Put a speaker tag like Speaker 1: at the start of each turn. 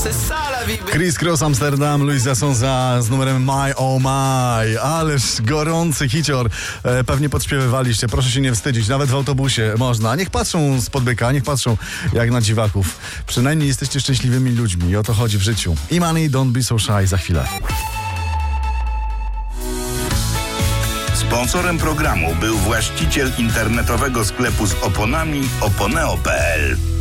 Speaker 1: Chris Cross, Amsterdam, Luisa Sonza z numerem My Oh My. Ależ gorący hicior. Pewnie podśpiewywaliście, proszę się nie wstydzić. Nawet w autobusie można. Niech patrzą spod byka, niech patrzą jak na dziwaków. Przynajmniej jesteście szczęśliwymi ludźmi i o to chodzi w życiu. Imani, Don't Be So Shy za chwilę.
Speaker 2: Sponsorem programu był właściciel internetowego sklepu z oponami oponeo.pl.